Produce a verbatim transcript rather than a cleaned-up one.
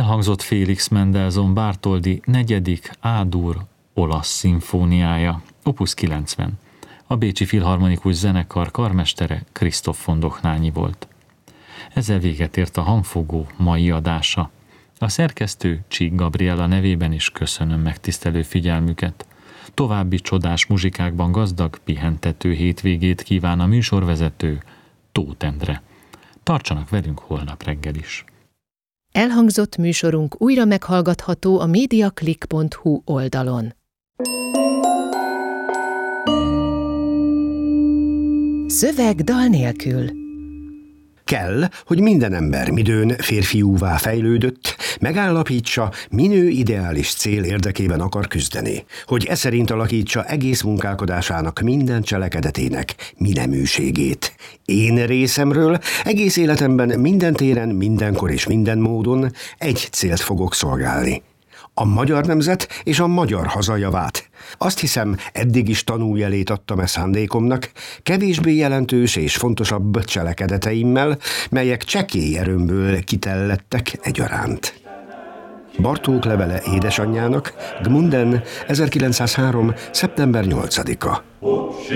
Elhangzott Félix Mendelssohn Bartholdy negyedik A-dur olasz szimfóniája, opus kilencven. A Bécsi Filharmonikus Zenekar karmestere Krisztof von Dohnányi volt. Ezzel véget ért a Hangfogó mai adása. A szerkesztő Csík Gabriella nevében is köszönöm megtisztelő figyelmüket. További csodás muzsikákban gazdag, pihentető hétvégét kíván a műsorvezető Tóth Endre. Tartsanak velünk holnap reggel is. Elhangzott műsorunk újra meghallgatható a mediaclick pont hu oldalon. Szöveg dal nélkül. Kell, hogy minden ember midőn férfiúvá fejlődött, megállapítsa, minő ideális cél érdekében akar küzdeni, hogy e szerint alakítsa egész munkálkodásának minden cselekedetének mineműségét. Én részemről egész életemben minden téren, mindenkor és minden módon egy célt fogok szolgálni. A magyar nemzet és a magyar haza javát. Azt hiszem, eddig is tanújelét adtam e szándékomnak, kevésbé jelentős és fontosabb cselekedeteimmel, melyek csekély erőmből kitellettek egyaránt. Bartók levele édesanyjának, Gmunden, ezerkilencszázhárom. szeptember nyolcadika.